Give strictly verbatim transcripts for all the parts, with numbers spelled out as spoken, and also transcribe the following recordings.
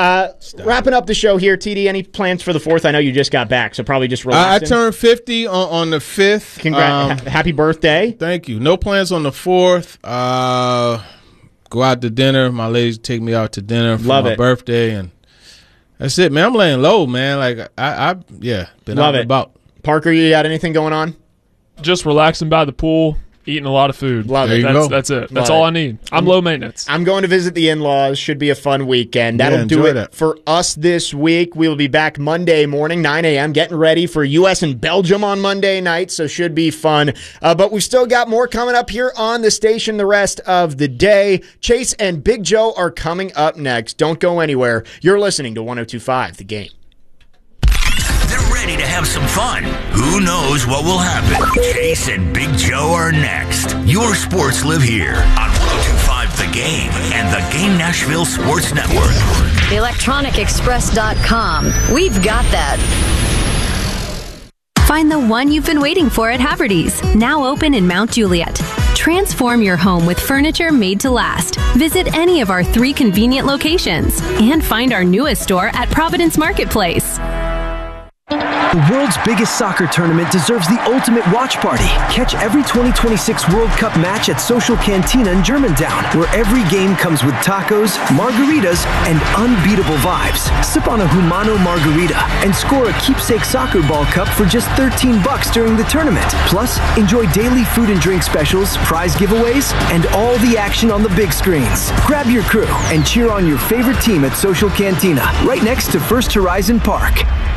Uh, wrapping up the show here, T D, any plans for the fourth? I know you just got back, so probably just relaxing. I turned fifty on, on the fifth. Congrats. Um, ha- happy birthday. Thank you. No plans on the fourth. Uh, go out to dinner. My ladies take me out to dinner for Love my it. birthday, and that's it, man. I'm laying low, man. Like, I, I yeah, been Love out it. and about. Parker, you got anything going on? Just relaxing by the pool, eating a lot of food. Love There it. you That's, go. that's it. That's Love all it. I need. I'm low maintenance. I'm going to visit the in-laws. Should be a fun weekend. That'll Yeah, do enjoy it that. for us this week. We will be back Monday morning, nine a.m., getting ready for U S and Belgium on Monday night, so should be fun. Uh, but we've still got more coming up here on the station the rest of the day. Chase and Big Joe are coming up next. Don't go anywhere. You're listening to one oh two point five The Game. They're ready to have some fun. Who knows what will happen? Chase and Big Joe are next. Your sports live here on one oh two point five The Game and the Game Nashville Sports Network. electronic express dot com. We've got that. Find the one you've been waiting for at Haverty's, now open in Mount Juliet. Transform your home with furniture made to last. Visit any of our three convenient locations and find our newest store at Providence Marketplace. The world's biggest soccer tournament deserves the ultimate watch party. Catch every twenty twenty-six World Cup match at Social Cantina in Germantown, where every game comes with tacos, margaritas, and unbeatable vibes. Sip on a Humano margarita and score a keepsake soccer ball cup for just thirteen bucks during the tournament. Plus, enjoy daily food and drink specials, prize giveaways, and all the action on the big screens. Grab your crew and cheer on your favorite team at Social Cantina, right next to First Horizon Park.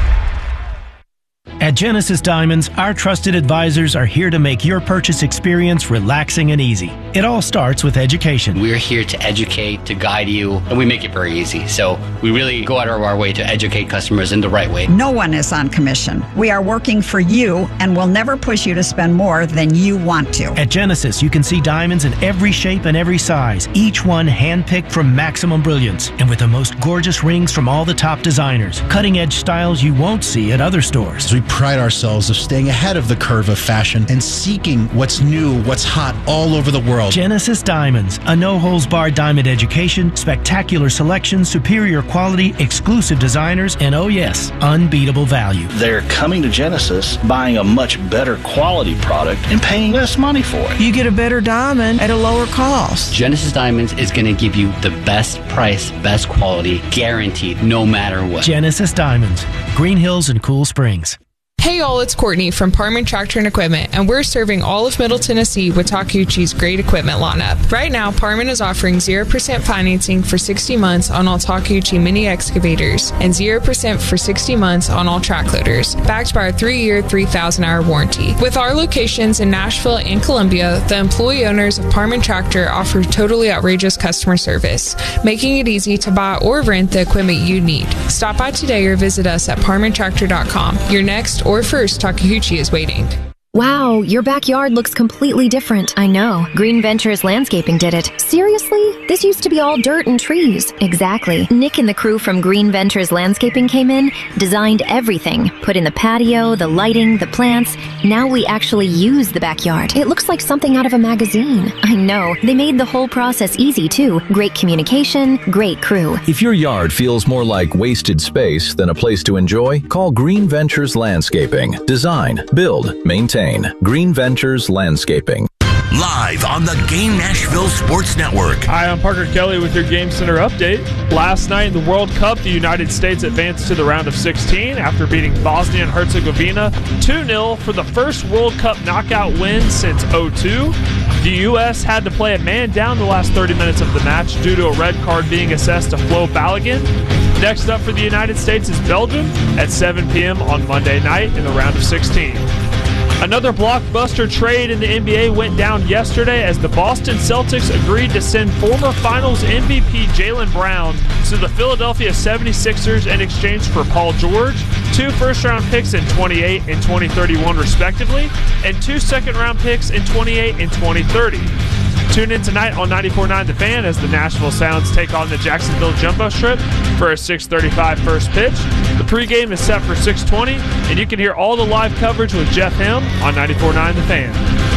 At Genesis Diamonds, our trusted advisors are here to make your purchase experience relaxing and easy. It all starts with education. We're here to educate, to guide you, and we make it very easy. So we really go out of our way to educate customers in the right way. No one is on commission. We are working for you and will never push you to spend more than you want to. At Genesis, you can see diamonds in every shape and every size, each one handpicked from maximum brilliance, and with the most gorgeous rings from all the top designers. Cutting-edge styles you won't see at other stores. We pride ourselves of staying ahead of the curve of fashion and seeking what's new, what's hot all over the world. Genesis Diamonds, a no-holds-barred diamond education, spectacular selection, superior quality, exclusive designers, and oh yes, unbeatable value. They're coming to Genesis, buying a much better quality product and paying less money for it. You get a better diamond at a lower cost. Genesis Diamonds is going to give you the best price, best quality, guaranteed, no matter what. Genesis Diamonds, Green Hills and Cool Springs. Hey all, it's Courtney from Parman Tractor and Equipment, and we're serving all of Middle Tennessee with Takeuchi's great equipment lineup. Right now, Parman is offering zero percent financing for sixty months on all Takeuchi mini excavators and zero percent for sixty months on all track loaders, backed by our three-year, three thousand hour warranty. With our locations in Nashville and Columbia, the employee owners of Parman Tractor offer totally outrageous customer service, making it easy to buy or rent the equipment you need. Stop by today or visit us at parman tractor dot com. Your next or first Takeuchi is waiting. Wow, your backyard looks completely different. I know. Green Ventures Landscaping did it. Seriously? This used to be all dirt and trees. Exactly. Nick and the crew from Green Ventures Landscaping came in, designed everything, put in the patio, the lighting, the plants. Now we actually use the backyard. It looks like something out of a magazine. I know. They made the whole process easy, too. Great communication, great crew. If your yard feels more like wasted space than a place to enjoy, call Green Ventures Landscaping. Design, build, maintain. Green Ventures Landscaping. Live on the Game Nashville Sports Network. Hi, I'm Parker Kelly with your Game Center update. Last night in the World Cup, the United States advanced to the round of sixteen after beating Bosnia and Herzegovina two nil for the first World Cup knockout win since oh two. The U S had to play a man down the last thirty minutes of the match due to a red card being assessed to Flo Balogun. Next up for the United States is Belgium at seven p.m. on Monday night in the round of sixteen. Another blockbuster trade in the N B A went down yesterday as the Boston Celtics agreed to send former Finals M V P Jaylen Brown to the Philadelphia seventy-sixers in exchange for Paul George, two first-round picks in twenty-eight and twenty thirty-one respectively, and two second-round picks in twenty-eight and twenty thirty. Tune in tonight on ninety-four point nine The Fan as the Nashville Sounds take on the Jacksonville Jumbo Shrimp for a six thirty-five first pitch. The pregame is set for six twenty, and you can hear all the live coverage with Jeff Hem on ninety-four point nine The Fan.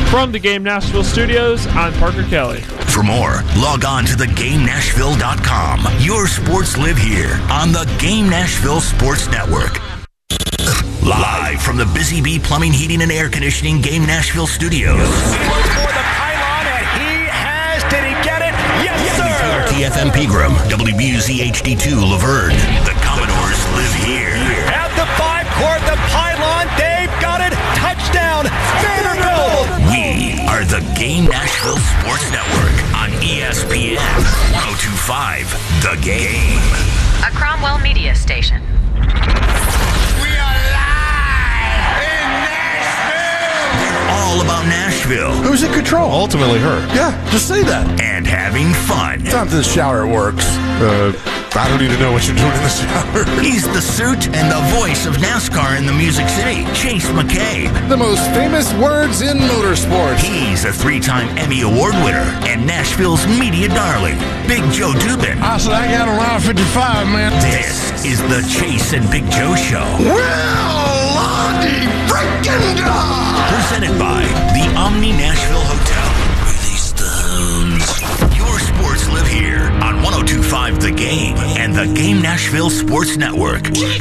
From the Game Nashville studios, I'm Parker Kelly. For more, log on to the game nashville dot com. Your sports live here on the Game Nashville Sports Network. Live from the Busy Bee Plumbing, Heating, and Air Conditioning Game Nashville studios. For the pylon, and he has. Did he get it? Yes, sir. T F M Pegram, W B U Z H D two Laverne. The Commodores live here. At the five court, the pylon. They've got it. Touchdown, Vanderbilt. We are the Game Nashville Sports Network on E S P N one oh two point five The Game. A Cromwell media station. All about Nashville. Who's in control? Ultimately her. Yeah, just say that. And having fun. Sometimes in the shower it works. Uh, I don't even know what you're doing in the shower. He's the suit and the voice of NASCAR in the Music City, Chase McCabe. The most famous words in motorsports. He's a three-time Emmy Award winner and Nashville's media darling, Big Joe Dubin. I said I got around fifty-five, man. This is the Chase and Big Joe Show. Well, Lonnie freaking God! Presented by the Omni Nashville Hotel. These stones. Your sports live here on one oh two point five The Game and the Game Nashville Sports Network.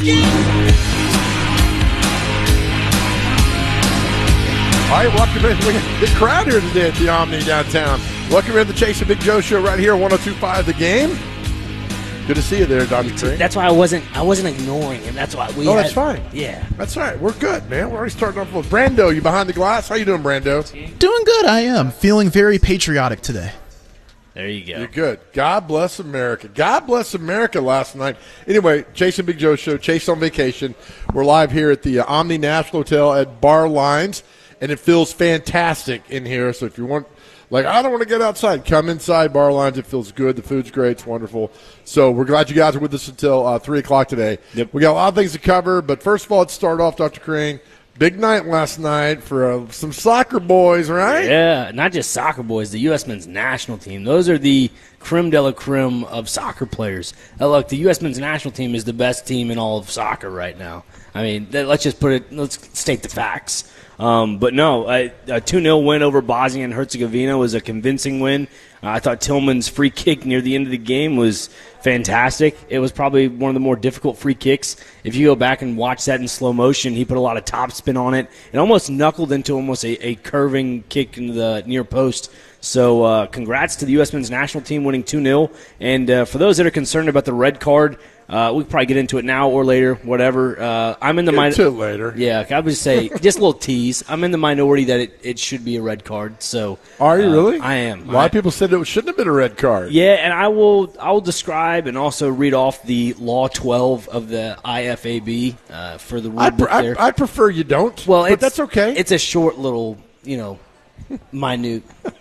All right, welcome in. We got a big crowd here today at the Omni downtown. Welcome in to the Chase and Big Joe Show right here on one oh two point five The Game. Good to see you there, Donnie Crane. That's why I wasn't I wasn't ignoring him. That's why we Oh, had, that's fine. Yeah. That's all right. We're good, man. We're already starting off with Brando. You behind the glass? How you doing, Brando? Doing good, I am. Feeling very patriotic today. There you go. You're good. God bless America. God bless America last night. Anyway, Chase and Big Joe Show, Chase on vacation. We're live here at the uh, Omni National Hotel at Bar Lines, and it feels fantastic in here. So if you want, like, I don't want to get outside, come inside Bar Lines. It feels good. The food's great. It's wonderful. So we're glad you guys are with us until uh, three o'clock today. Yep. We got a lot of things to cover, but first of all, let's start off, Doctor Crane. Big night last night for uh, some soccer boys, right? Yeah, not just soccer boys, the U S men's national team. Those are the creme de la creme of soccer players. Uh, look, the U S men's national team is the best team in all of soccer right now. I mean, th- let's just put it, let's state the facts. Um, but no, a, a two nil win over Bosnia and Herzegovina was a convincing win. Uh, I thought Tillman's free kick near the end of the game was fantastic. It was probably one of the more difficult free kicks. If you go back and watch that in slow motion, he put a lot of topspin on it. It almost knuckled into almost a, a curving kick into the near post. So uh, congrats to the U S men's national team winning two nil. And uh, for those that are concerned about the red card, Uh, we can probably get into it now or later, whatever. Uh, I'm in the minority. min- later. Yeah, I would say just a little tease. I'm in the minority that it, it should be a red card. So are you uh, really? I am. A lot I, of people said it shouldn't have been a red card. Yeah, and I will I will describe and also read off the Law twelve of the I F A B uh, for the rule I'd, book pr- there. I'd, I'd prefer you don't. Well, but it's, that's okay. It's a short little, you know, minute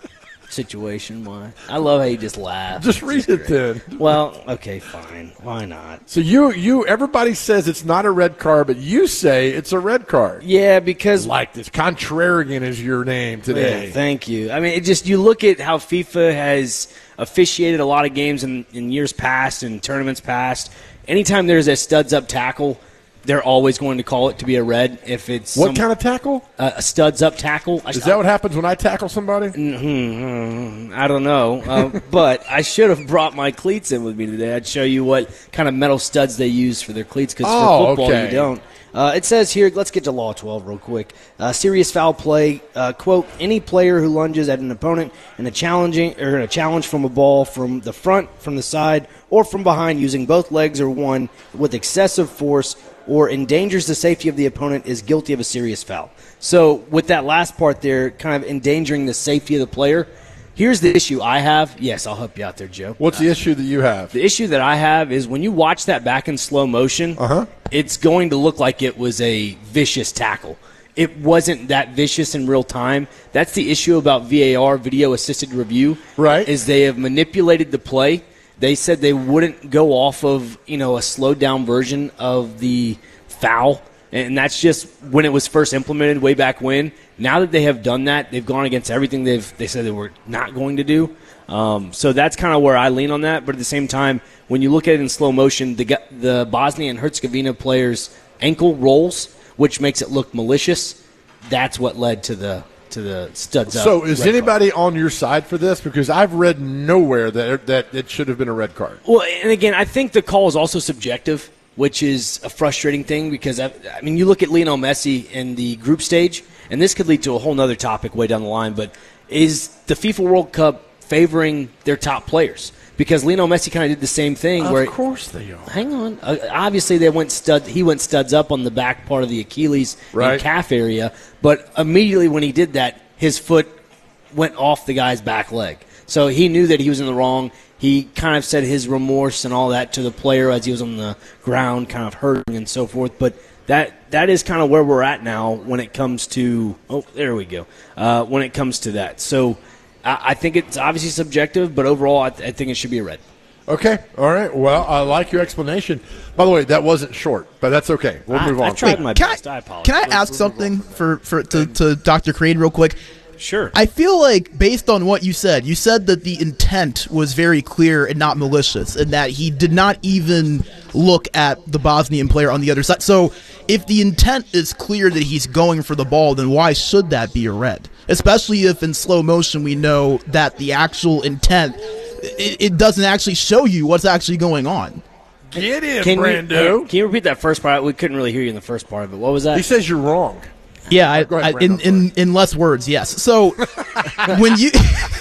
situation. Why? I love how you just laugh. Just read it then. Well, okay, fine. Why not? So you, you, everybody says it's not a red card, but you say it's a red card. Yeah, because like this, contrarian is your name today. Yeah, thank you. I mean, it just you look at how FIFA has officiated a lot of games in, in years past and tournaments past. Anytime there's a studs up tackle, they're always going to call it to be a red. If it's what some, kind of tackle? Uh, a studs up tackle. Is that what happens when I tackle somebody? Mm-hmm, I don't know, uh, but I should have brought my cleats in with me today. I'd show you what kind of metal studs they use for their cleats because oh, for football okay. you don't. Uh, it says here, let's get to Law twelve real quick. Uh, serious foul play, uh, quote, any player who lunges at an opponent in a challenging or in a challenge from a ball from the front, from the side, or from behind using both legs or one with excessive force or endangers the safety of the opponent is guilty of a serious foul. So with that last part there, kind of endangering the safety of the player, here's the issue I have. Yes, I'll help you out there, Joe. What's the uh, issue that you have? The issue that I have is when you watch that back in slow motion, uh-huh. it's going to look like it was a vicious tackle. It wasn't that vicious in real time. That's the issue about V A R, video assisted review. Right. Is they have manipulated the play. They said they wouldn't go off of, you know, a slowed down version of the foul. And that's just when it was first implemented way back when. Now that they have done that, they've gone against everything they've they said they were not going to do. Um, so that's kind of where I lean on that. But at the same time, when you look at it in slow motion, the the Bosnia and Herzegovina players' ankle rolls, which makes it look malicious. That's what led to the to the studs up. So is red anybody card. on your side for this? Because I've read nowhere that that it should have been a red card. Well, and again, I think the call is also subjective, which is a frustrating thing because, I, I mean, you look at Lionel Messi in the group stage, and this could lead to a whole other topic way down the line, but is the FIFA World Cup favoring their top players? Because Lionel Messi kind of did the same thing. Of where course they are. Hang on. Uh, obviously, they went stud. He went studs up on the back part of the Achilles Right. and calf area, but immediately when he did that, his foot went off the guy's back leg. So he knew that he was in the wrong. He kind of said his remorse and all that to the player as he was on the ground, kind of hurting and so forth. But that that is kind of where we're at now when it comes to – oh, there we go. Uh, when it comes to that. So I, I think it's obviously subjective, but overall I, th- I think it should be a red. Okay. All right. Well, I like your explanation. By the way, that wasn't short, but that's okay. We'll I, move on. I tried Wait, my can best. I, I, apologize. Can I ask something for, for to, to Doctor Crane real quick? Sure. I feel like, based on what you said, you said that the intent was very clear and not malicious, and that he did not even look at the Bosnian player on the other side. So, if the intent is clear that he's going for the ball, then why should that be a red? Especially if in slow motion we know that the actual intent, it, it doesn't actually show you what's actually going on. Get in, Can Brando. you, can you repeat that first part? We couldn't really hear you in the first part of it. What was that? He says you're wrong. Yeah, I, Go ahead, I, in, Brando, in in less words, yes. So when you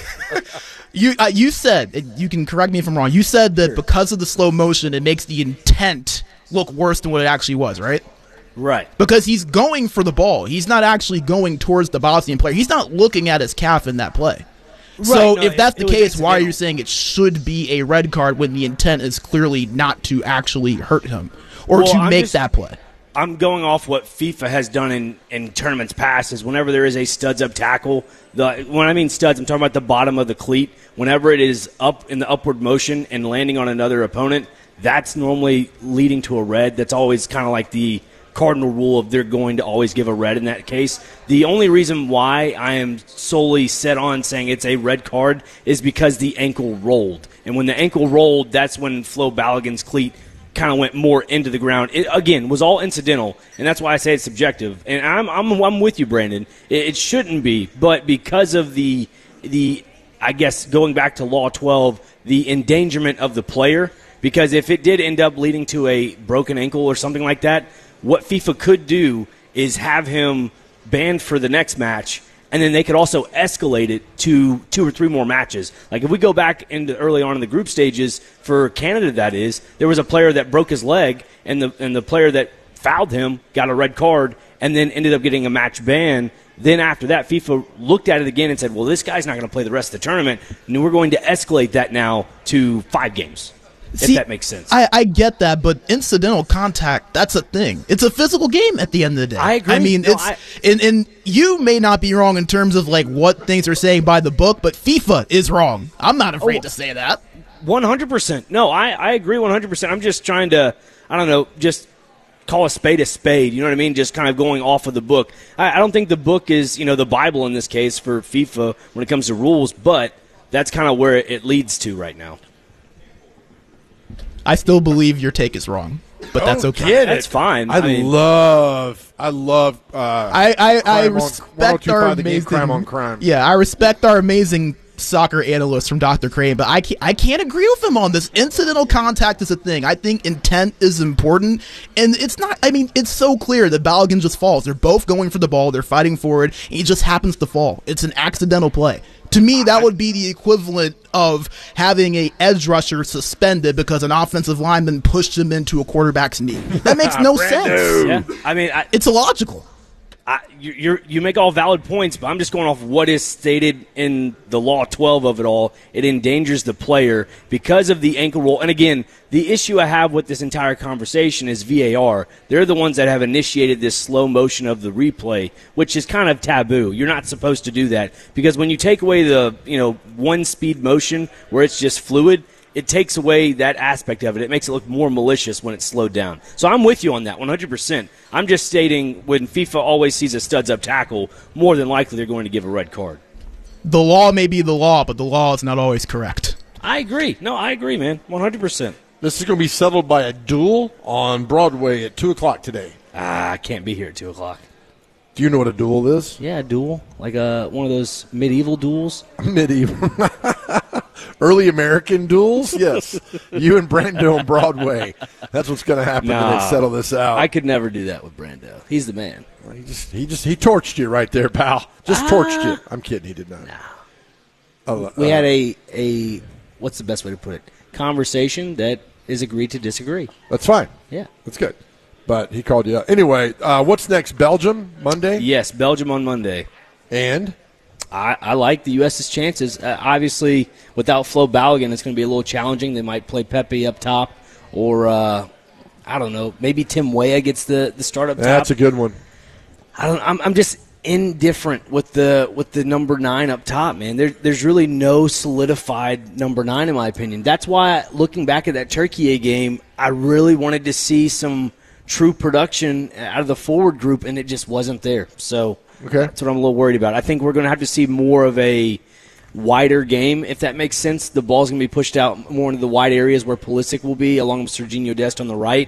you uh, you said, you can correct me if I'm wrong. You said that because of the slow motion, it makes the intent look worse than what it actually was, right? Right. Because he's going for the ball. He's not actually going towards the Bosnian player. He's not looking at his calf in that play. Right, so no, if that's it- the it was case, why are incidental. you saying it should be a red card when the intent is clearly not to actually hurt him or Well, to I'm make just- that play? I'm going off what FIFA has done in, in tournaments past is whenever there is a studs up tackle, the when I mean studs, I'm talking about the bottom of the cleat. Whenever it is up in the upward motion and landing on another opponent, that's normally leading to a red. That's always kind of like the cardinal rule of they're going to always give a red in that case. The only reason why I am solely set on saying it's a red card is because the ankle rolled. And when the ankle rolled, that's when Flo Balogun's cleat kind of went more into the ground. It, again, was all incidental, and that's why I say it's subjective. And I'm I'm, I'm with you, Brandon. It, it shouldn't be, but because of the the I guess going back to Law twelve, the endangerment of the player, because if it did end up leading to a broken ankle or something like that, what FIFA could do is have him banned for the next match, and then they could also escalate it to two or three more matches. Like if we go back into early on in the group stages for Canada, that is, there was a player that broke his leg, and the and the player that fouled him got a red card, and then ended up getting a match ban. Then after that, FIFA looked at it again and said, well, this guy's not going to play the rest of the tournament, and we're going to escalate that now to five games, See, if that makes sense. I, I get that, but incidental contact, that's a thing. It's a physical game at the end of the day. I agree. I mean, No, it's I- and, and you may not be wrong in terms of like what things are saying by the book, but FIFA is wrong. I'm not afraid Oh. to say that. one hundred percent. No, I, I agree one hundred percent. I'm just trying to, I don't know, just call a spade a spade. You know what I mean? Just kind of going off of the book. I, I don't think the book is, you know, the Bible in this case for FIFA when it comes to rules, but that's kind of where it leads to right now. I still believe your take is wrong, but that's Don't okay. get That's it. fine. I, I mean- love, I love. Uh, I I, I Crime on- respect our ten twenty-five, the game amazing Crime on Crime. Yeah, I respect our amazing soccer analyst from Doctor Crane, but I can't, I can't agree with him on this. Incidental contact is a thing. I think intent is important, and it's not. I mean, it's so clear that Balogun just falls. They're both going for the ball. They're fighting for it. And he just happens to fall. It's an accidental play. To me, that would be the equivalent of having a edge rusher suspended because an offensive lineman pushed him into a quarterback's knee. That makes no sense. Yeah, I mean, I, It's illogical. I, you you're, you make all valid points, but I'm just going off what is stated in the Law twelve of it all. It endangers the player because of the ankle roll. And again, the issue I have with this entire conversation is V A R. They're the ones that have initiated this slow motion of the replay, which is kind of taboo. You're not supposed to do that because when you take away the you know one speed motion where it's just fluid, it takes away that aspect of it. It makes it look more malicious when it's slowed down. So I'm with you on that one hundred percent. I'm just stating when FIFA always sees a studs-up tackle, more than likely they're going to give a red card. The law may be the law, but the law is not always correct. I agree. No, I agree, man. one hundred percent. This is going to be settled by a duel on Broadway at two o'clock today. Ah, I can't be here at two o'clock. Do you know what a duel is? Yeah, a duel. Like a, one of those medieval duels. Medieval. Early American duels? Yes. You and Brando on Broadway. That's what's going to happen Nah, when they settle this out. I could never do that with Brando. He's the man. He just he just he torched you right there, pal. Just Ah. torched you. I'm kidding. He did not. Oh, We uh, had a, a, what's the best way to put it? Conversation that is agreed to disagree. That's fine. Yeah. That's good. But he called you out. Anyway, uh, what's next? Belgium, Monday? Yes, Belgium on Monday. And? I, I like the U S's chances. Uh, obviously, without Flo Balogun, it's going to be a little challenging. They might play Pepe up top, or, uh, I don't know, maybe Tim Weah gets the, the start up top. That's a good one. I don't. I'm, I'm just indifferent with the with the number nine up top, man. There, there's really no solidified number nine, in my opinion. That's why, looking back at that Turkey game, I really wanted to see some true production out of the forward group, and it just wasn't there. So okay. that's what I'm a little worried about. I think we're going to have to see more of a wider game, if that makes sense. The ball's going to be pushed out more into the wide areas where Pulisic will be, along with Serginho Dest on the right.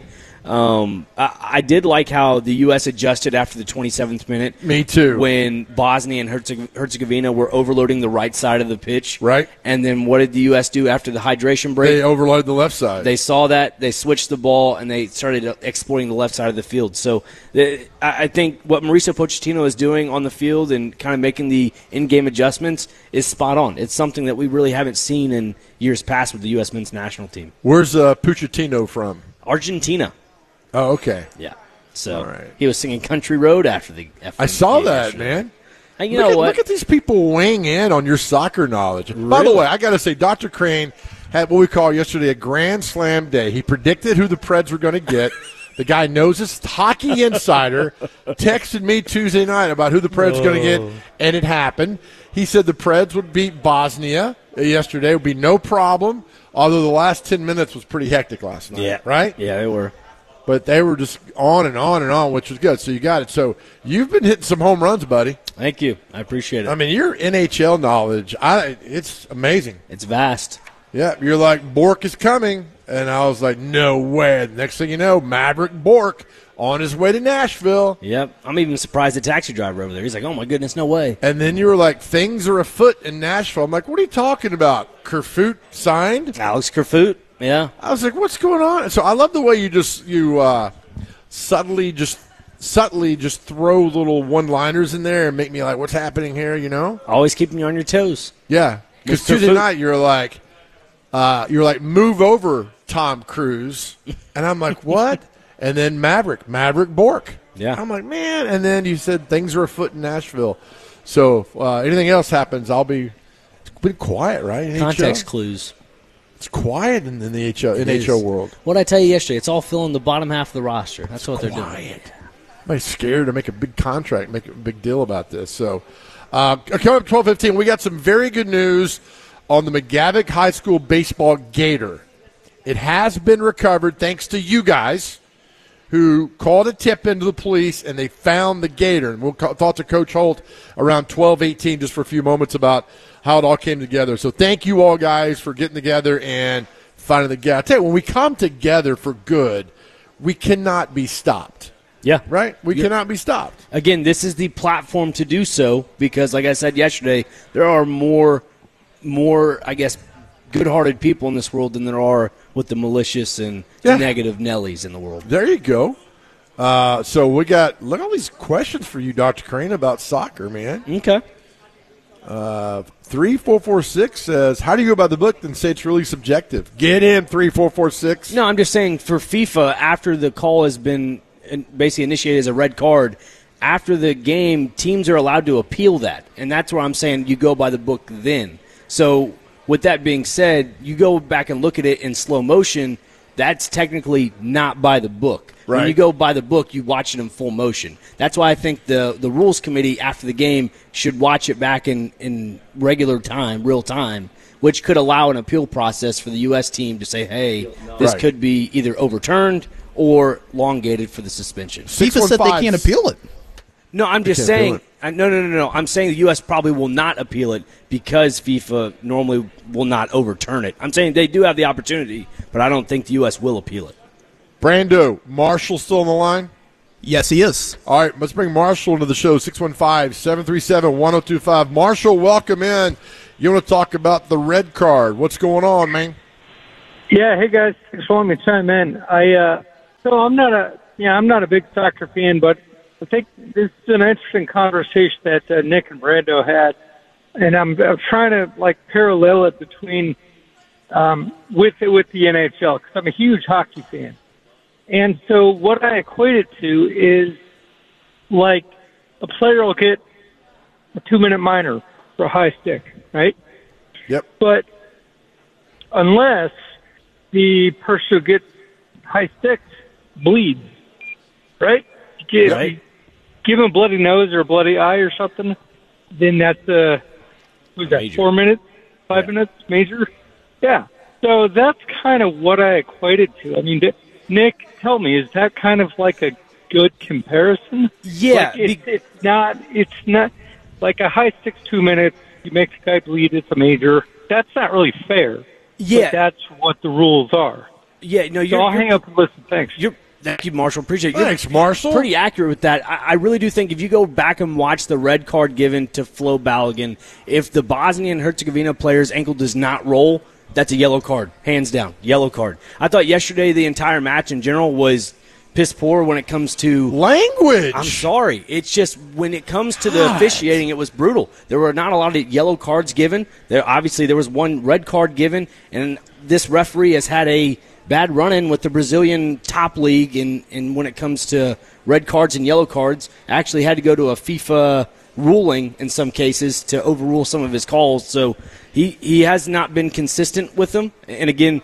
Um, I, I did like how the U S adjusted after the twenty-seventh minute. Me too. When Bosnia and Herzeg- Herzegovina were overloading the right side of the pitch. Right. And then what did the U S do after the hydration break? They overloaded the left side. They saw that, they switched the ball, and they started exploiting the left side of the field. So the, I I think what Mauricio Pochettino is doing on the field and kind of making the in-game adjustments is spot on. It's something that we really haven't seen in years past with the U S men's national team. Where's uh, Pochettino from? Argentina. Oh, okay. Yeah. So All right. he was singing Country Road after the after I the saw game that, yesterday. man. And you look know at, what? Look at these people weighing in on your soccer knowledge. By the Really? way, I got to say, Doctor Crane had what we call yesterday a grand slam day. He predicted who the Preds were going to get. The guy knows his hockey insider. Texted me Tuesday night about who the Preds going to get, and it happened. He said the Preds would beat Bosnia yesterday. It would be no problem, although the last ten minutes was pretty hectic last night. Yeah. Right? Yeah, they were. But they were just on and on and on, which was good. So you got it. So you've been hitting some home runs, buddy. Thank you. I appreciate it. I mean, your N H L knowledge, I it's amazing. It's vast. Yeah, you're like, Bork is coming. And I was like, no way. Next thing you know, Maverick Bork on his way to Nashville. Yep. I'm even surprised the taxi driver over there. He's like, oh, my goodness, no way. And then you were like, things are afoot in Nashville. I'm like, what are you talking about? Kerfoot signed? Alex Kerfoot. Yeah. I was like, what's going on? So I love the way you just you uh, subtly just subtly just throw little one-liners in there and make me like, what's happening here, you know? Always keeping you on your toes. Yeah. Because Mister Tuesday Foot. night you're like, uh, you're like, move over, Tom Cruise. And I'm like, what? And then Maverick, Maverick Bork. Yeah. I'm like, man. And then you said things are afoot in Nashville. So if uh, anything else happens, I'll be, it's been quiet, right? N H L? Context clues. It's quiet in, in the H L, It N H L is. world. What did I tell you yesterday? It's all filling the bottom half of the roster. That's what they're doing. Everybody's scared to make a big contract, make a big deal about this. So, uh, coming up twelve fifteen, we got some very good news on the McGavick High School baseball gator. It has been recovered thanks to you guys who called a tip into the police, and they found the gator. And we'll co- talk to Coach Holt around twelve eighteen just for a few moments about how it all came together. So thank you all, guys, for getting together and finding the gator. I tell you, when we come together for good, we cannot be stopped. Yeah. Right? We Yeah. cannot be stopped. Again, this is the platform to do so because, like I said yesterday, there are more, more I guess, good-hearted people in this world than there are with the malicious and Yeah. negative Nellies in the world. There you go. Uh, so we got, look at all these questions for you, Doctor Crane, about soccer, man. Okay. Uh, three four four six says, how do you go by the book and say it's really subjective? Get in, three four four six. No, I'm just saying for FIFA, after the call has been basically initiated as a red card, after the game, teams are allowed to appeal that. And that's where I'm saying you go by the book then. So with that being said, you go back and look at it in slow motion, that's technically not by the book. Right. When you go by the book, you watch it in full motion. That's why I think the, the rules committee after the game should watch it back in, in regular time, real time, which could allow an appeal process for the U S team to say, hey, this Right. could be either overturned or elongated for the suspension. FIFA said they can't appeal it. No, I'm They just can't saying. appeal I, no, no, no, no. I'm saying the U S probably will not appeal it because FIFA normally will not overturn it. I'm saying they do have the opportunity, but I don't think the U S will appeal it. Brando, Marshall still on the line? Yes, he is. All right, let's bring Marshall into the show, six one five, seven three seven, one oh two five. Marshall, welcome in. You want to talk about the red card. What's going on, man? Yeah, hey, guys. Thanks for letting me chime in. I, uh, so I'm not a, yeah, I'm not a big soccer fan, but I think this is an interesting conversation that uh, Nick and Brando had, and I'm, I'm trying to, like, parallel it between um, with, with the N H L, because I'm a huge hockey fan. And so what I equate it to is like a player will get a two-minute minor for a high stick, right? Yep. But unless the person who gets high sticks bleeds, right? Give, right. give him a bloody nose or a bloody eye or something, then that's uh, who's that? Major. Four minutes, five yeah. minutes, major. Yeah. So that's kind of what I equated to. I mean. Nick, tell me, is that kind of like a good comparison? Yeah, like it's, it's not. It's not like a high six two minutes. You make the guy bleed. It's a major. That's not really fair. Yeah, but that's what the rules are. Yeah, no, you're. So I'll you're, hang up and listen. Thanks. You're, thank you, Marshall. Appreciate it. Thanks, Marshall. Pretty accurate with that. I, I really do think if you go back and watch the red card given to Flo Balogun, if the Bosnia and Herzegovina player's ankle does not roll, that's a yellow card, hands down, yellow card. I thought yesterday the entire match in general was piss poor when it comes to language. I'm sorry. It's just when it comes to the officiating, it was brutal. There were not a lot of yellow cards given. There obviously there was one red card given, and this referee has had a bad run-in with the Brazilian top league, and, and when it comes to red cards and yellow cards, actually had to go to a FIFA ruling in some cases to overrule some of his calls. So he, he has not been consistent with them. And again,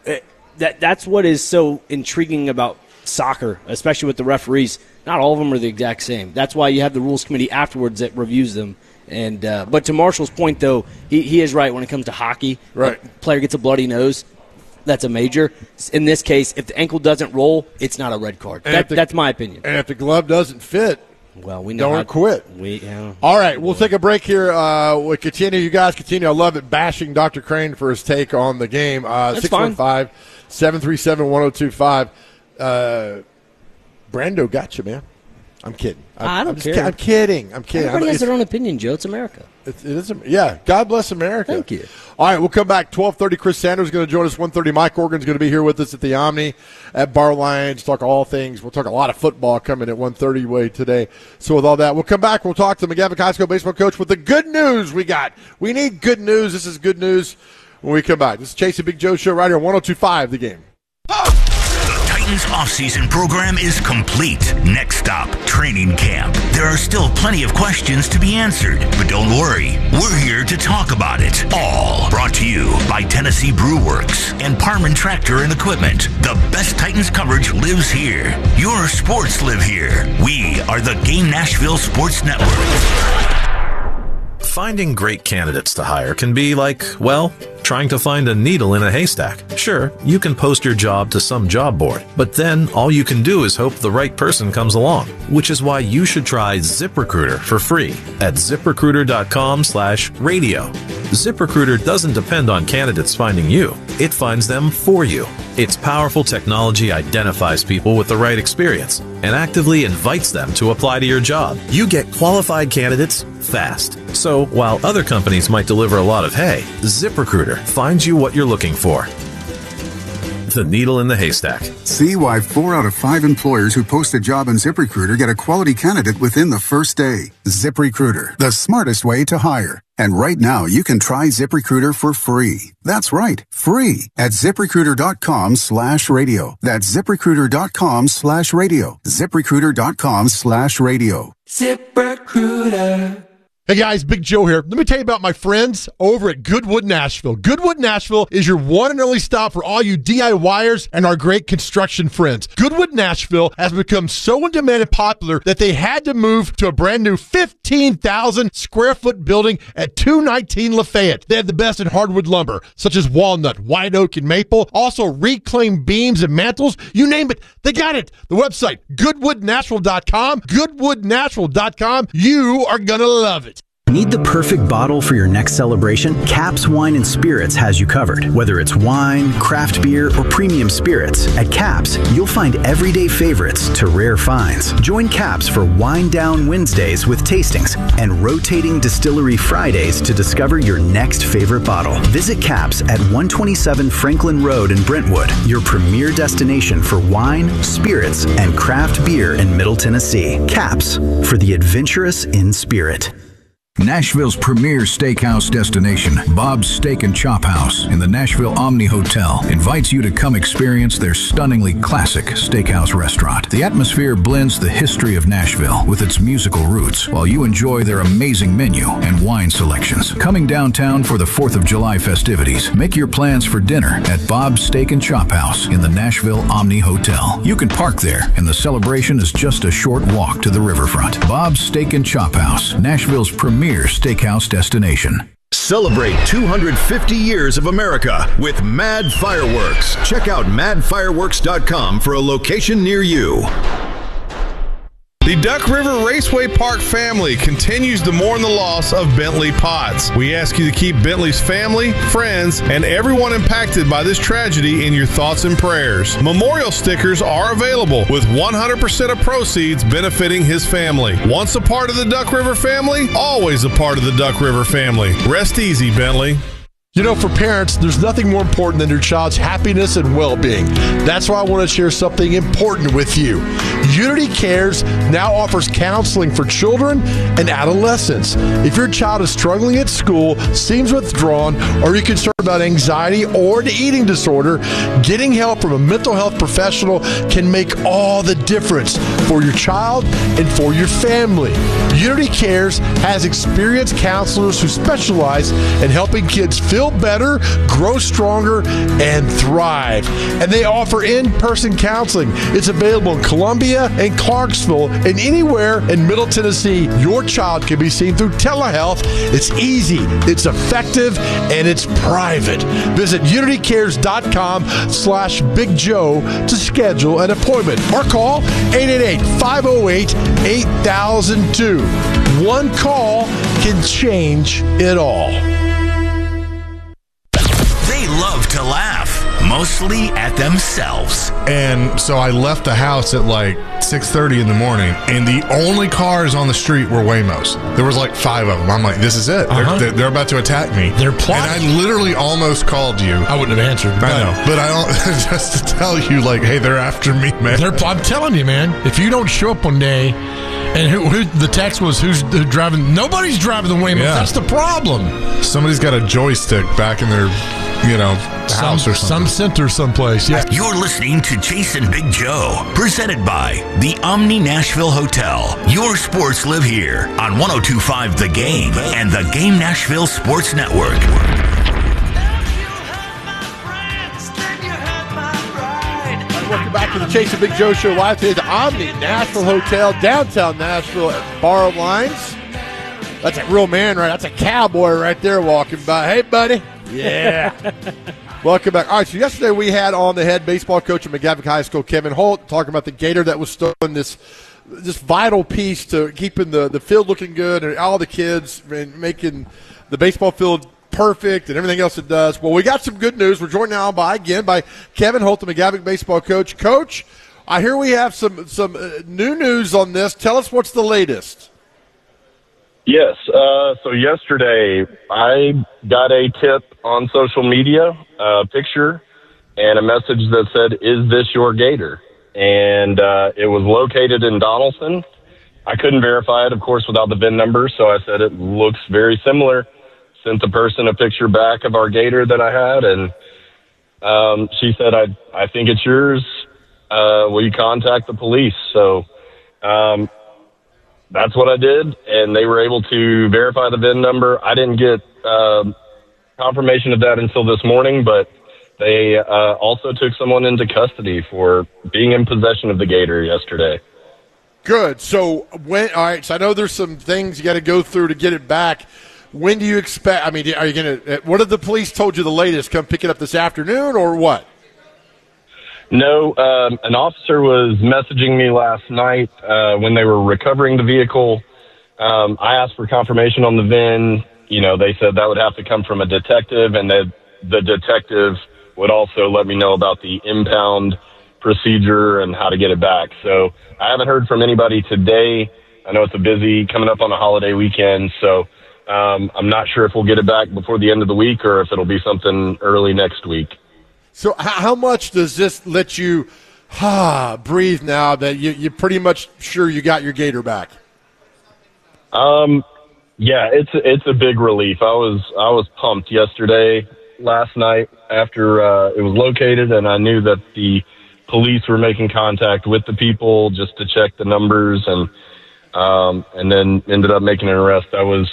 that that's what is so intriguing about soccer, especially with the referees. Not all of them are the exact same. That's why you have the rules committee afterwards that reviews them. And uh, but to Marshall's point, though, he, he is right when it comes to hockey. Right. A player gets a bloody nose, that's a major. In this case, if the ankle doesn't roll, it's not a red card. That, the, that's my opinion. And if the glove doesn't fit, well, we know don't how, quit. We, yeah. All right, we'll take a break here. Uh, we'll continue. You guys continue. I love it. Bashing Doctor Crane for his take on the game. Uh, six one five, seven three seven, one oh two five. Uh, Brando got you, man. I'm kidding. I'm, I don't I'm just care. Ki- I'm kidding. I'm kidding. Everybody I'm, has their own opinion, Joe. It's America. It, it is. Yeah. God bless America. Thank you. All right, we'll come back. twelve thirty, Chris Sanders is going to join us. one thirty, Mike Organ's going to be here with us at the Omni at Bar Lions. Talk all things. We'll talk a lot of football coming at one thirty way today. So with all that, we'll come back. We'll talk to McGavock High School baseball coach with the good news we got. We need good news. This is good news when we come back. This is Chase and Big Joe show right here on one oh two five The Game. Titans offseason program is complete. Next stop, training camp. There are still plenty of questions to be answered, but don't worry. We're here to talk about it all. Brought to you by Tennessee Brew Works and Parman Tractor and Equipment. The best Titans coverage lives here. Your sports live here. We are the Game Nashville Sports Network. Finding great candidates to hire can be like, well, trying to find a needle in a haystack. Sure, you can post your job to some job board, but then all you can do is hope the right person comes along, which is why you should try ZipRecruiter for free at ZipRecruiter.com slash radio. ZipRecruiter doesn't depend on candidates finding you. It finds them for you. Its powerful technology identifies people with the right experience and actively invites them to apply to your job. You get qualified candidates fast. So while other companies might deliver a lot of hay, ZipRecruiter finds you what you're looking for. The needle in the haystack. See why four out of five employers who post a job on ZipRecruiter get a quality candidate within the first day. ZipRecruiter, the smartest way to hire. And right now, you can try ZipRecruiter for free. That's right, free at ZipRecruiter.com slash radio. That's ZipRecruiter.com slash radio. ZipRecruiter.com slash radio. ZipRecruiter. Hey guys, Big Joe here. Let me tell you about my friends over at Goodwood Nashville. Goodwood Nashville is your one and only stop for all you DIYers and our great construction friends. Goodwood Nashville has become so in demand and popular that they had to move to a brand new fifteen thousand square foot building at two nineteen Lafayette. They have the best in hardwood lumber, such as walnut, white oak, and maple. Also reclaimed beams and mantles. You name it, they got it. The website, goodwood nashville dot com. goodwood nashville dot com. You are going to love it. Need the perfect bottle for your next celebration? Caps Wine and Spirits has you covered. Whether it's wine, craft beer, or premium spirits, at Caps, you'll find everyday favorites to rare finds. Join Caps for Wine Down Wednesdays with tastings and rotating Distillery Fridays to discover your next favorite bottle. Visit Caps at one twenty-seven Franklin Road in Brentwood, your premier destination for wine, spirits, and craft beer in Middle Tennessee. Caps, for the adventurous in spirit. Nashville's premier steakhouse destination, Bob's Steak and Chop House in the Nashville Omni Hotel, invites you to come experience their stunningly classic steakhouse restaurant. The atmosphere blends the history of Nashville with its musical roots, while you enjoy their amazing menu and wine selections. Coming downtown for the fourth of July festivities, make your plans for dinner at Bob's Steak and Chop House in the Nashville Omni Hotel. You can park there, and the celebration is just a short walk to the riverfront. Bob's Steak and Chop House, Nashville's premier steakhouse destination. Celebrate two hundred fifty years of America with Mad Fireworks. Check out mad fireworks dot com for a location near you. The Duck River Raceway Park family continues to mourn the loss of Bentley Potts. We ask you to keep Bentley's family, friends, and everyone impacted by this tragedy in your thoughts and prayers. Memorial stickers are available with one hundred percent of proceeds benefiting his family. Once a part of the Duck River family, always a part of the Duck River family. Rest easy, Bentley. You know, for parents, there's nothing more important than your child's happiness and well-being. That's why I want to share something important with you. Unity Cares now offers counseling for children and adolescents. If your child is struggling at school, seems withdrawn, or you're concerned about anxiety or an eating disorder, getting help from a mental health professional can make all the difference for your child and for your family. Unity Cares has experienced counselors who specialize in helping kids feel better, grow stronger, and thrive. And they offer in-person counseling. It's available in Columbia and Clarksville and anywhere in Middle Tennessee. Your child can be seen through telehealth. It's easy, it's effective, and it's private. Visit unity cares dot com slash Big Joe to schedule an appointment or call eight eight eight, five oh eight, eight thousand two. One call can change it all. Love to laugh, mostly at themselves. And so I left the house at like six thirty in the morning, and the only cars on the street were Waymos. There was like five of them. I'm like, this is it. Uh-huh. They're, they're about to attack me. They're plotting. And I literally almost called you. I wouldn't have answered. I know. But I don't, just to tell you, like, hey, they're after me, man. They're, I'm telling you, man, if you don't show up one day, and who, who the text was, who's driving? Nobody's driving the Waymos. Yeah. That's the problem. Somebody's got a joystick back in their, you know, house some, or something. Some center someplace, yeah. You're listening to Jason Big Joe, presented by the Omni Nashville Hotel. Your sports live here on one oh two point five The Game and the Game Nashville Sports Network. Welcome back to the Jason Big Joe Show live today at the Omni Nashville Hotel, downtown Nashville at Bar Lines. That's a real man, right? That's a cowboy right there walking by. Hey, buddy. Yeah. Welcome back. All right, so yesterday we had on the head baseball coach at McGavock High School, Kevin Holt, talking about the gator that was stolen, this this vital piece to keeping the, the field looking good and all the kids and making the baseball field perfect and everything else it does. Well, we got some good news. We're joined now by, again, by Kevin Holt, the McGavock baseball coach. Coach, I hear we have some, some uh, new news on this. Tell us what's the latest. Yes. Uh, so yesterday I got a tip on social media, a picture, and a message that said, "Is this your gator?" And uh, it was located in Donaldson. I couldn't verify it, of course, without the V I N number, so I said it looks very similar. Sent the person a picture back of our gator that I had, and um, she said, I I think it's yours. Uh, will you contact the police? So um, that's what I did, and they were able to verify the V I N number. I didn't get uh, confirmation of that until this morning, but they uh, also took someone into custody for being in possession of the gator yesterday. Good. So when all right, so I know there's some things you got to go through to get it back. When do you expect? I mean, are you going to? What have the police told you the latest? Come pick it up this afternoon, or what? No, um, an officer was messaging me last night uh, when they were recovering the vehicle. um, I asked for confirmation on the V I N. You know, they said that would have to come from a detective, and that the detective would also let me know about the impound procedure and how to get it back. So I haven't heard from anybody today. I know it's a busy coming up on a holiday weekend, so um, I'm not sure if we'll get it back before the end of the week or if it'll be something early next week. So how much does this let you ah, breathe now that you, you're pretty much sure you got your gator back? Um, yeah, it's it's a big relief. I was I was pumped yesterday, last night after uh, it was located, and I knew that the police were making contact with the people just to check the numbers, and um, and then ended up making an arrest. I was,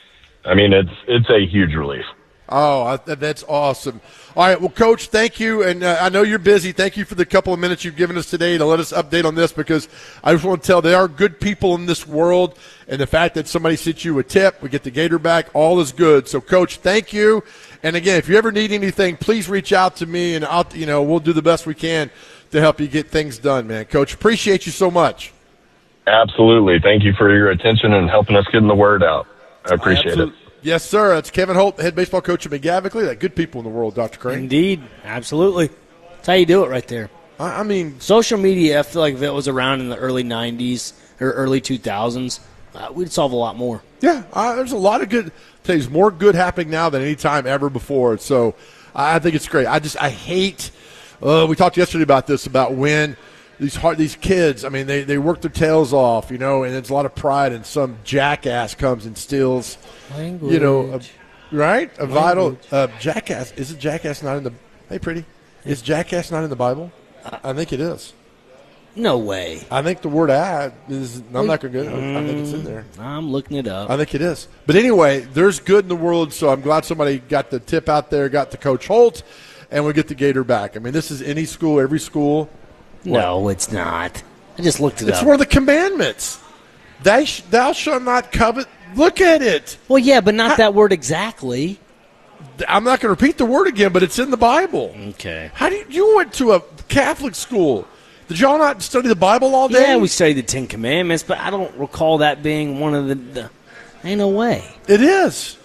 I mean, it's it's a huge relief. Oh, that's awesome. All right, well, Coach, thank you, and uh, I know you're busy. Thank you for the couple of minutes you've given us today to let us update on this, because I just want to tell there are good people in this world, and the fact that somebody sent you a tip, we get the gator back, all is good. So, Coach, thank you. And, again, if you ever need anything, please reach out to me, and I'll, you know, we'll do the best we can to help you get things done, man. Coach, appreciate you so much. Absolutely. Thank you for your attention and helping us getting the word out. I appreciate Absolutely. it. Yes, sir. That's Kevin Holt, head baseball coach at McGavickly. That good people in the world, Doctor Crane. Indeed. Absolutely. That's how you do it right there. I, I mean, social media, I feel like if it was around in the early nineties or early two thousands, uh, we'd solve a lot more. Yeah, uh, there's a lot of good things, more good happening now than any time ever before. So I think it's great. I just, I hate, uh, we talked yesterday about this, about when these hard, these kids, I mean, they, they work their tails off, you know, and there's a lot of pride, and some jackass comes and steals, Language. you know, a, right? A vital uh, jackass. Is it jackass not in the, hey, pretty, is jackass not in the Bible? I, I think it is. No way. I think the word "ad" is. I'm not going to get it. I think it's in there. I'm looking it up. I think it is. But anyway, there's good in the world, so I'm glad somebody got the tip out there, got to Coach Holt, and we get the gator back. I mean, this is any school, every school. No, What? it's not. I just looked it It's up. one of the commandments. Thou, sh- thou shalt not covet. Look at it. Well, yeah, but not that word exactly. I'm not going to repeat the word again, but it's in the Bible. Okay. How do you, you went to a Catholic school? Did y'all not study the Bible all day? Yeah, we studied the Ten Commandments, but I don't recall that being one of the. the ain't no way. It is.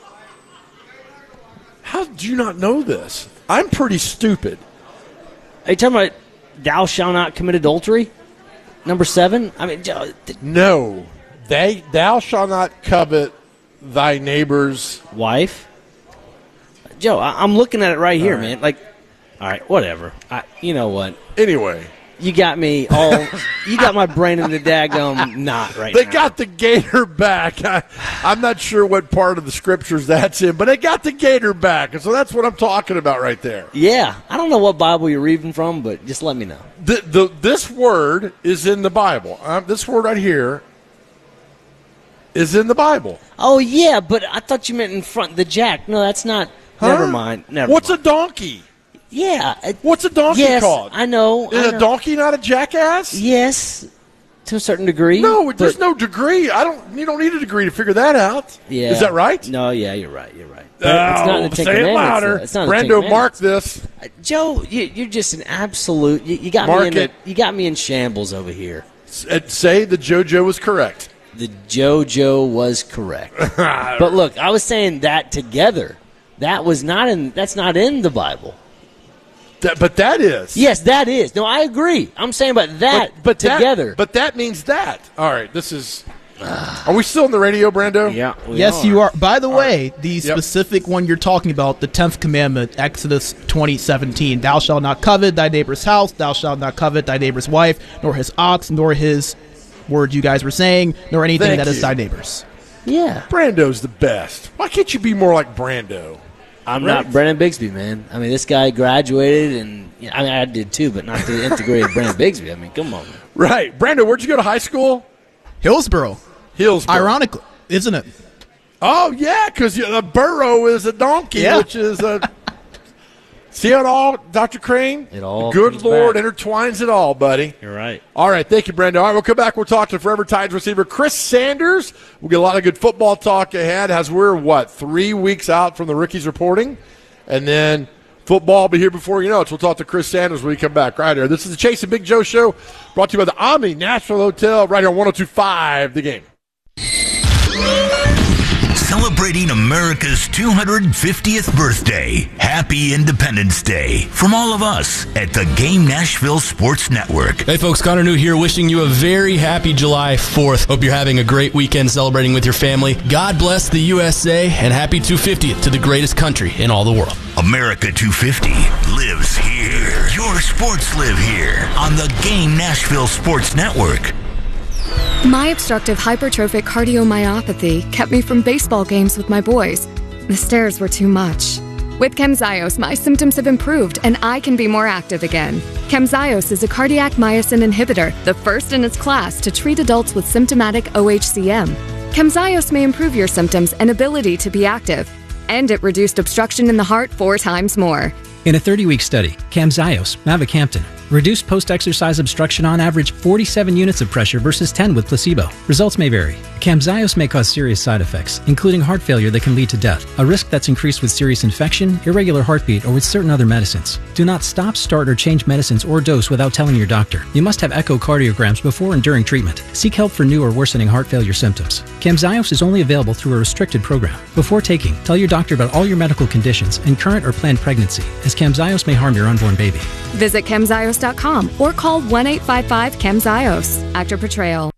How do you not know this? I'm pretty stupid. Are you talking about thou shalt not commit adultery? Number seven? I mean, no. They, thou shalt not covet thy neighbor's wife. Joe, I, I'm looking at it right here, All right. man. Like, all right, whatever. I, you know what? Anyway. You got me all. You got my brain in the daggum knot right They now. got the gator back. I, I'm not sure what part of the scriptures that's in, but they got the gator back. And so that's what I'm talking about right there. Yeah. I don't know what Bible you're reading from, but just let me know. The, the, this word is in the Bible. Um, this word right here is in the Bible. Oh, yeah, but I thought you meant in front. The jack. No, that's not. Huh? Never mind. Never What's mind. a donkey? Yeah. It, What's a donkey yes, called? I know. Is I a know. donkey not a jackass? Yes, to a certain degree. No, there's but- no degree. I don't. You don't need a degree to figure that out. Yeah. Is that right? No, yeah, you're right. You're right. Oh, it's not in the Ten say it Commandments, louder. though. It's not in the Ten Brando, mark Commandments. this. Uh, Joe, you, you're just an absolute. You, you got Mark me in. it. A, you got me in shambles over here. S- uh, Say the JoJo was correct. The JoJo was correct. But look, I was saying that together. That was not in. That's not in the Bible. That, but that is. Yes, that is. No, I agree. I'm saying about that but, but together. That, but that means that. All right, this is. Are we still on the radio, Brando? Yeah. Yes, you are. By the All way, right. the Yep. specific one you're talking about, the tenth commandment, Exodus twenty seventeen, thou shalt not covet thy neighbor's house, thou shalt not covet thy neighbor's wife, nor his ox, nor his word you guys were saying, nor anything Thank that is you. thy neighbor's. Yeah. Brando's the best. Why can't you be more like Brando? I'm Right. not Brennan Bigsby, man. I mean, this guy graduated, and you know, I mean, I did too, but not to the integrated Brennan Bigsby. I mean, come on. Man. Right. Brando, where'd you go to high school? Hillsboro. Hillsboro. Ironically, isn't it? Oh, yeah, because a burro is a donkey, Yeah. which is a. See how it all, Doctor Crane? It all Good comes Lord back. intertwines it all, buddy. You're right. All right, thank you, Brando. All right, we'll come back. We'll talk to Forever Tides receiver Chris Sanders. We'll get a lot of good football talk ahead as we're, what, three weeks out from the rookies reporting? And then football will be here before you know it. So we'll talk to Chris Sanders when we come back right here. This is the Chase and Big Joe Show brought to you by the Omni Nashville Hotel right here on one oh two point five The Game. Celebrating America's two hundred fiftieth birthday. Happy Independence Day from all of us at the Game Nashville Sports Network. Hey folks, Connor New here, wishing you a very happy July fourth. Hope you're having a great weekend celebrating with your family. God bless the U S A, and happy two hundred fiftieth to the greatest country in all the world. America two fifty lives here. Your sports live here on the Game Nashville Sports Network. My obstructive hypertrophic cardiomyopathy kept me from baseball games with my boys. The stairs were too much. With Camzyos, my symptoms have improved and I can be more active again. Camzyos is a cardiac myosin inhibitor, the first in its class to treat adults with symptomatic O H C M. Camzyos may improve your symptoms and ability to be active, and it reduced obstruction in the heart four times more. In a thirty-week study, Camzyos, mavacamten, reduced post-exercise obstruction on average forty-seven units of pressure versus ten with placebo. Results may vary. Camzyos may cause serious side effects, including heart failure that can lead to death, a risk that's increased with serious infection, irregular heartbeat, or with certain other medicines. Do not stop, start, or change medicines or dose without telling your doctor. You must have echocardiograms before and during treatment. Seek help for new or worsening heart failure symptoms. Camzyos is only available through a restricted program. Before taking, tell your doctor about all your medical conditions and current or planned pregnancy, as Camzyos may harm your unborn baby. Visit camzyos dot com or call one eight five five camzyos. Actor portrayal.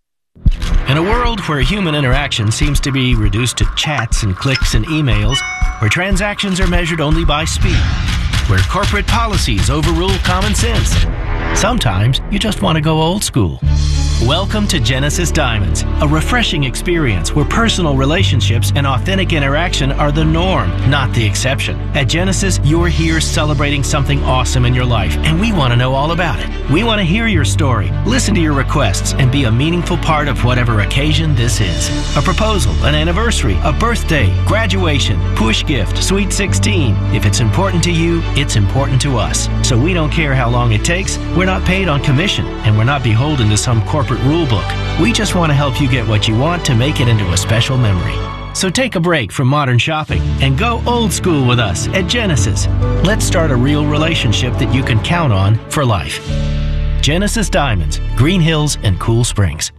In a world where human interaction seems to be reduced to chats and clicks and emails, where transactions are measured only by speed, where corporate policies overrule common sense, sometimes you just want to go old school. Welcome to Genesis Diamonds, a refreshing experience where personal relationships and authentic interaction are the norm, not the exception. At Genesis, you're here celebrating something awesome in your life, and we want to know all about it. We want to hear your story, listen to your requests, and be a meaningful part of whatever occasion this is. A proposal, an anniversary, a birthday, graduation, push gift, sweet sixteen. If it's important to you, it's important to us. So we don't care how long it takes. We're not paid on commission, and we're not beholden to some corporate rule book. We just want to help you get what you want to make it into a special memory. So take a break from modern shopping and go old school with us at Genesis. Let's start a real relationship that you can count on for life. Genesis Diamonds, Green Hills and Cool Springs.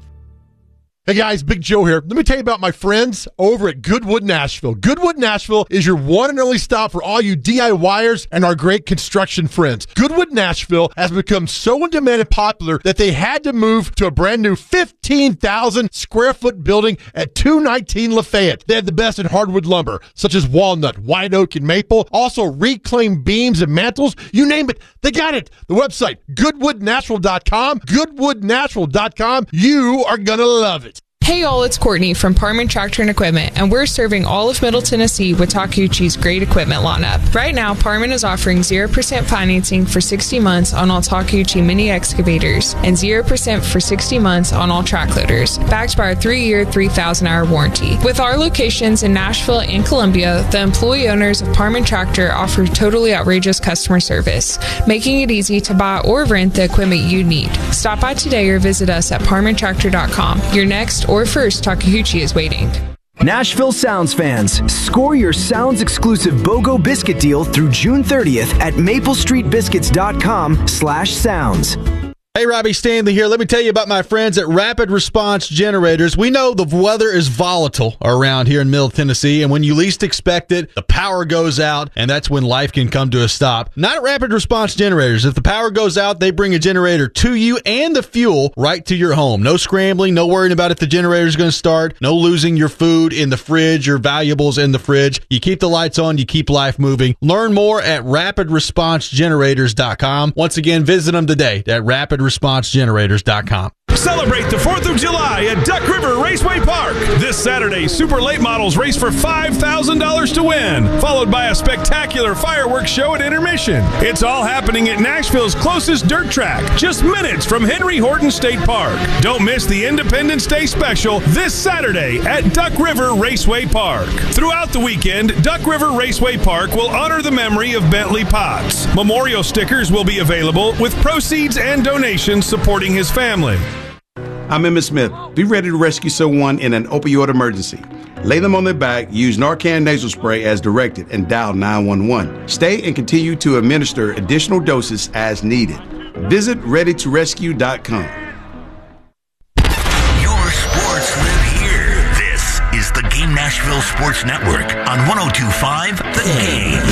Hey guys, Big Joe here. Let me tell you about my friends over at Goodwood Nashville. Goodwood Nashville is your one and only stop for all you DIYers and our great construction friends. Goodwood Nashville has become so in demand and popular that they had to move to a brand new fifteen thousand square foot building at two nineteen Lafayette. They have the best in hardwood lumber, such as walnut, white oak, and maple. Also reclaimed beams and mantles. You name it, they got it. The website, goodwood nashville dot com. goodwood nashville dot com. You are going to love it. Hey y'all, it's Courtney from Parman Tractor and Equipment, and we're serving all of Middle Tennessee with Takeuchi's great equipment lineup. Right now, Parman is offering zero percent financing for sixty months on all Takeuchi mini excavators and zero percent for sixty months on all track loaders, backed by our three-year, three thousand hour warranty. With our locations in Nashville and Columbia, the employee owners of Parman Tractor offer totally outrageous customer service, making it easy to buy or rent the equipment you need. Stop by today or visit us at parman tractor dot com. Your next or first Takeuchi is waiting. Nashville Sounds fans, score your Sounds exclusive BOGO biscuit deal through June thirtieth at maple street biscuits dot com slash sounds. Hey, Robbie Stanley here. Let me tell you about my friends at Rapid Response Generators. We know the weather is volatile around here in Middle Tennessee, and when you least expect it, the power goes out, and that's when life can come to a stop. Not at Rapid Response Generators. If the power goes out, they bring a generator to you and the fuel right to your home. No scrambling, no worrying about if the generator is going to start, no losing your food in the fridge, your valuables in the fridge. You keep the lights on, you keep life moving. Learn more at rapid response generators dot com. Once again, visit them today at rapid response generators dot com. Celebrate the fourth of July at Duck River Raceway Park. This Saturday, Super Late Models race for five thousand dollars to win, followed by a spectacular fireworks show at intermission. It's all happening at Nashville's closest dirt track, just minutes from Henry Horton State Park. Don't miss the Independence Day special this Saturday at Duck River Raceway Park. Throughout the weekend, Duck River Raceway Park will honor the memory of Bentley Potts. Memorial stickers will be available with proceeds and donations supporting his family. I'm Emmett Smith. Be ready to rescue someone in an opioid emergency. Lay them on their back, use Narcan nasal spray as directed, and dial nine one one. Stay and continue to administer additional doses as needed. Visit ready to rescue dot com. Your sports live here. This is the Nashville Sports Network on one oh two point five The Game.